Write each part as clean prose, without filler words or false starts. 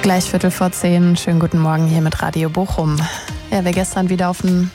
Gleich 10:15. Schönen guten Morgen hier mit Radio Bochum. Ja, wer gestern wieder auf den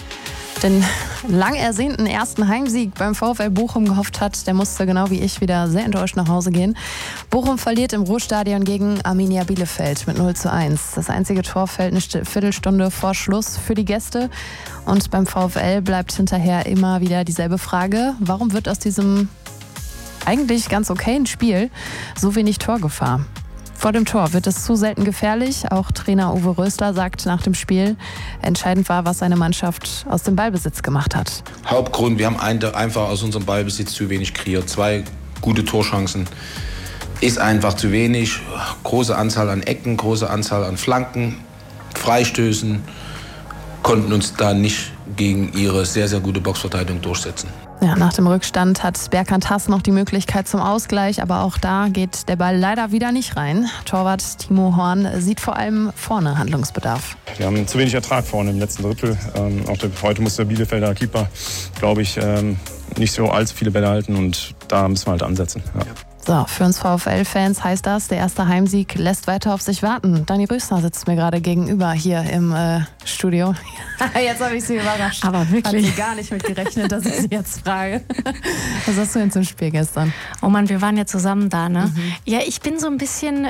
lang ersehnten ersten Heimsieg beim VfL Bochum gehofft hat, der musste genau wie ich wieder sehr enttäuscht nach Hause gehen. Bochum verliert im Ruhrstadion gegen Arminia Bielefeld mit 0:1. Das einzige Tor fällt eine Viertelstunde vor Schluss für die Gäste. Und beim VfL bleibt hinterher immer wieder dieselbe Frage: Warum wird aus diesem eigentlich ganz okayen Spiel so wenig Torgefahr? Vor dem Tor wird es zu selten gefährlich. Auch Trainer Uwe Rösler sagt nach dem Spiel, entscheidend war, was seine Mannschaft aus dem Ballbesitz gemacht hat. Hauptgrund, wir haben einfach aus unserem Ballbesitz zu wenig kreiert. 2 gute Torchancen ist einfach zu wenig. Große Anzahl an Ecken, große Anzahl an Flanken, Freistößen, konnten uns da nicht gegen ihre sehr, sehr gute Boxverteidigung durchsetzen. Ja, nach dem Rückstand hat Berkant Hass noch die Möglichkeit zum Ausgleich, aber auch da geht der Ball leider wieder nicht rein. Torwart Timo Horn sieht vor allem vorne Handlungsbedarf. Wir haben zu wenig Ertrag vorne im letzten Drittel. Heute muss der Bielefelder Keeper, glaube ich, nicht so allzu viele Bälle halten und da müssen wir halt ansetzen. Ja. So, für uns VfL-Fans heißt das, der erste Heimsieg lässt weiter auf sich warten. Dani Rösner sitzt mir gerade gegenüber hier im Studio. Jetzt habe ich sie überrascht. Aber wirklich. Hat sie gar nicht mit gerechnet, dass ich sie jetzt frage. Was hast du denn zum Spiel gestern? Oh Mann, wir waren ja zusammen da, ne? Mhm. Ja, ich bin so ein bisschen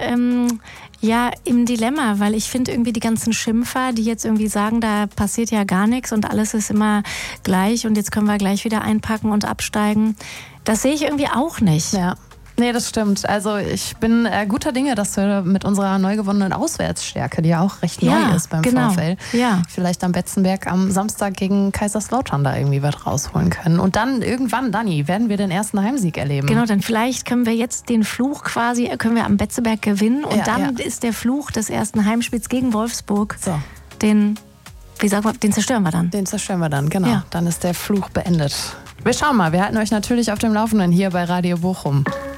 im Dilemma, weil ich finde irgendwie die ganzen Schimpfer, die jetzt irgendwie sagen, da passiert ja gar nichts und alles ist immer gleich und jetzt können wir gleich wieder einpacken und absteigen. Das sehe ich irgendwie auch nicht. Ja. Nee, das stimmt. Also ich bin guter Dinge, dass wir mit unserer neu gewonnenen Auswärtsstärke, die ja auch recht neu ist beim VfL, vielleicht am Betzenberg am Samstag gegen Kaiserslautern da irgendwie was rausholen können. Und dann irgendwann, Dani, werden wir den ersten Heimsieg erleben. Genau, dann vielleicht können wir jetzt den Fluch können wir am Betzenberg gewinnen und dann ist der Fluch des ersten Heimspiels gegen Wolfsburg, den zerstören wir dann. Den zerstören wir dann, genau. Ja. Dann ist der Fluch beendet. Wir schauen mal, wir halten euch natürlich auf dem Laufenden hier bei Radio Bochum.